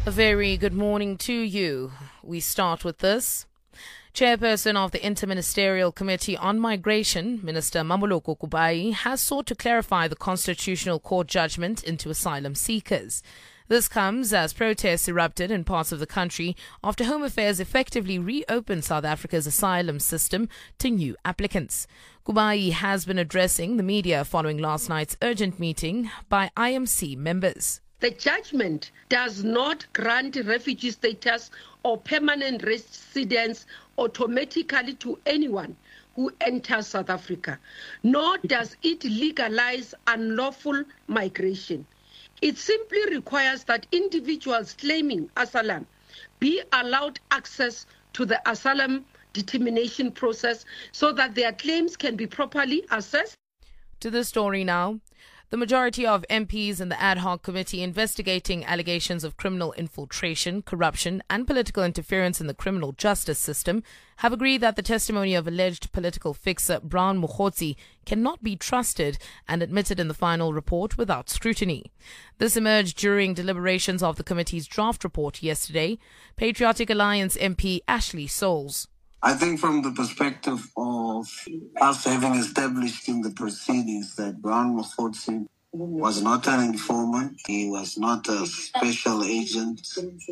A very good morning to you. We start with this. Chairperson of the Interministerial Committee on Migration, Minister Mamoloko Kubayi, has sought to clarify the Constitutional Court judgment into asylum seekers. This comes as protests erupted in parts of the country after Home Affairs effectively reopened South Africa's asylum system to new applicants. Kubayi has been addressing the media following last night's urgent meeting by IMC members. The judgment does not grant refugee status or permanent residence automatically to anyone who enters South Africa, nor does it legalize unlawful migration. It simply requires that individuals claiming asylum be allowed access to the asylum determination process so that their claims can be properly assessed. To the story now. The majority of MPs in the ad hoc committee investigating allegations of criminal infiltration, corruption and political interference in the criminal justice system have agreed that the testimony of alleged political fixer Brown Mokgotsi cannot be trusted and admitted in the final report without scrutiny. This emerged during deliberations of the committee's draft report yesterday. Patriotic Alliance MP Ashley Souls. I think from the perspective of us having established in the proceedings that Brown Mokgotsi was not an informant, he was not a special agent,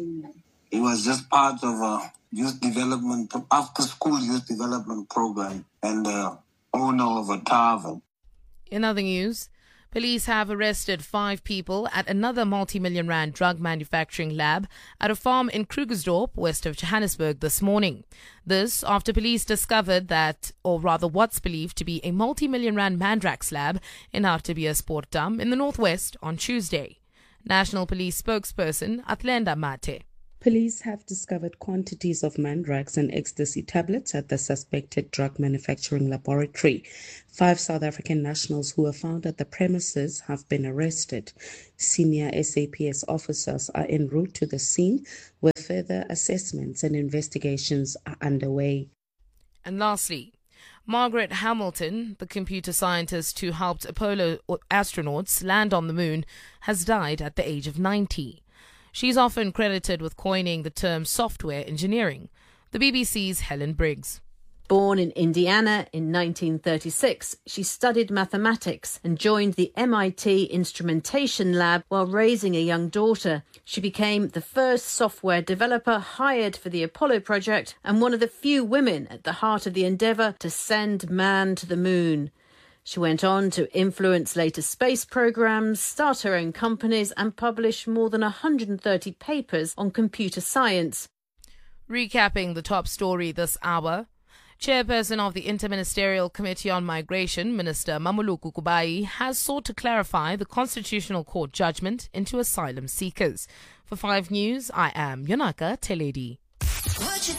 he was just part of a youth development, after-school youth development program and owner of a tavern. In other news, police have arrested 5 people at another multi-million rand drug manufacturing lab at a farm in Krugersdorp, west of Johannesburg this morning. This after police discovered that, or rather what's believed to be a multi-million rand Mandrax lab in Hartbeespoort in the northwest on Tuesday. National Police spokesperson Athlenda Mate. Police have discovered quantities of Mandrax and ecstasy tablets at the suspected drug manufacturing laboratory. 5 South African nationals who were found at the premises have been arrested. Senior SAPS officers are en route to the scene where further assessments and investigations are underway. And lastly, Margaret Hamilton, the computer scientist who helped Apollo astronauts land on the moon, has died at the age of 90. She's often credited with coining the term software engineering. The BBC's Helen Briggs. Born in Indiana in 1936, she studied mathematics and joined the MIT Instrumentation Lab while raising a young daughter. She became the first software developer hired for the Apollo project and one of the few women at the heart of the endeavour to send man to the moon. She went on to influence later space programs, start her own companies and publish more than 130 papers on computer science. Recapping the top story this hour, Chairperson of the Interministerial Committee on Migration, Minister Mamoloko Kubayi, has sought to clarify the Constitutional Court judgment into asylum seekers. For 5 News, I am Yonaka Teledi. What you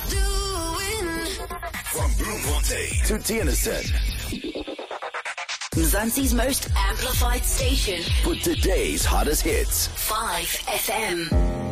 doing? From Bloemfontein to Tieniston. Mzansi's most amplified station. For today's hottest hits. 5 FM.